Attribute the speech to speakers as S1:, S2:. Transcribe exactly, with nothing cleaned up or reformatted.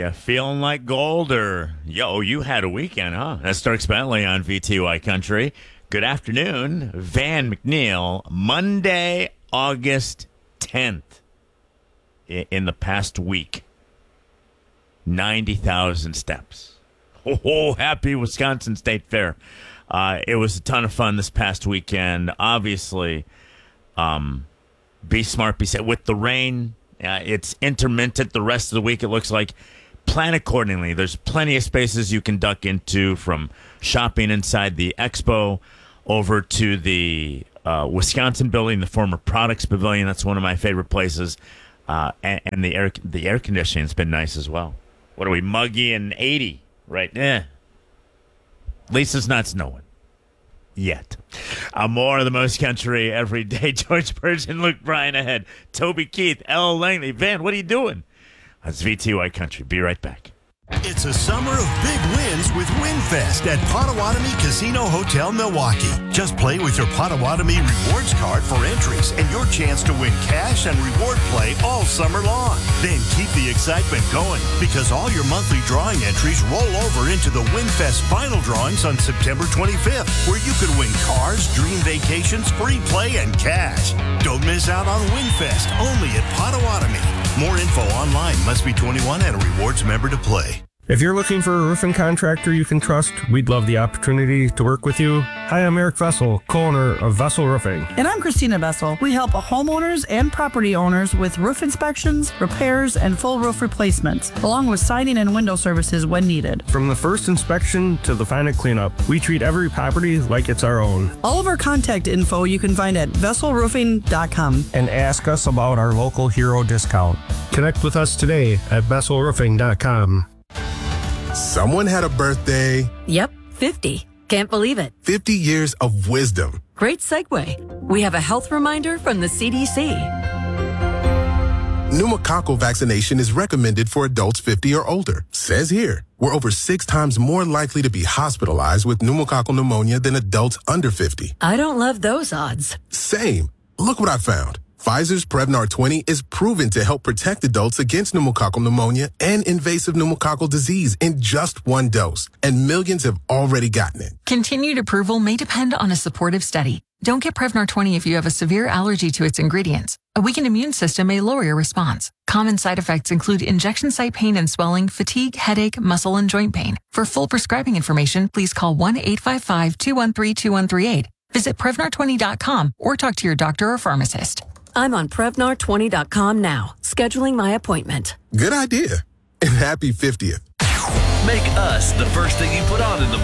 S1: You feeling like gold or, yo, you had a weekend, huh? That's Starks Bentley on V T Y Country. Good afternoon, Van McNeil. Monday, August tenth, in the past week, ninety thousand steps. Oh, happy Wisconsin State Fair. Uh, it was a ton of fun this past weekend. Obviously, um, be smart, be safe. With the rain, uh, it's intermittent the rest of the week, it looks like. Plan accordingly. There's plenty of spaces you can duck into, from shopping inside the expo over to the uh, Wisconsin building, the former Products Pavilion. That's one of my favorite places. Uh, and, and the air the air conditioning's been nice as well. What are we, muggy and eighty right now? At least it's not snowing. Yet. Uh, more of the most country every day. George Persian, Luke Bryan ahead. Toby Keith, L. Langley. Van, what are you doing? That's V T Y Country. Be right back.
S2: It's a summer of big wins with WinFest at Potawatomi Casino Hotel Milwaukee. Just play with your Potawatomi Rewards card for entries and your chance to win cash and reward play all summer long. Then keep the excitement going, because all your monthly drawing entries roll over into the WinFest final drawings on September twenty-fifth, where you could win cars, dream vacations, free play, and cash. Don't miss out on WinFest, only at Potawatomi. More info online. Must be twenty-one and a rewards member to play.
S3: If you're looking for a roofing contractor you can trust, we'd love the opportunity to work with you. Hi, I'm Eric Vessel, co-owner of Vessel Roofing.
S4: And I'm Christina Vessel. We help homeowners and property owners with roof inspections, repairs, and full roof replacements, along with siding and window services when needed.
S3: From the first inspection to the final cleanup, we treat every property like it's our own.
S4: All of our contact info you can find at vessel roofing dot com.
S3: And ask us about our local hero discount. Connect with us today at vessel roofing dot com.
S5: Someone had a birthday.
S6: Yep, fifty. Can't believe it.
S5: fifty years of wisdom.
S6: Great segue. We have a health reminder from the C D C.
S5: Pneumococcal vaccination is recommended for adults fifty or older. Says here, we're over six times more likely to be hospitalized with pneumococcal pneumonia than adults under fifty.
S6: I don't love those odds.
S5: Same. Look what I found. Pfizer's Prevnar twenty is proven to help protect adults against pneumococcal pneumonia and invasive pneumococcal disease in just one dose, and millions have already gotten it.
S7: Continued approval may depend on a supportive study. Don't get Prevnar twenty if you have a severe allergy to its ingredients. A weakened immune system may lower your response. Common side effects include injection site pain and swelling, fatigue, headache, muscle, and joint pain. For full prescribing information, please call one eight five five, two one three, two one three eight. Visit Prevnar twenty dot com or talk to your doctor or pharmacist.
S6: I'm on Prevnar twenty dot com now, scheduling my appointment.
S5: Good idea. And happy fiftieth.
S8: Make us the first thing you put on in the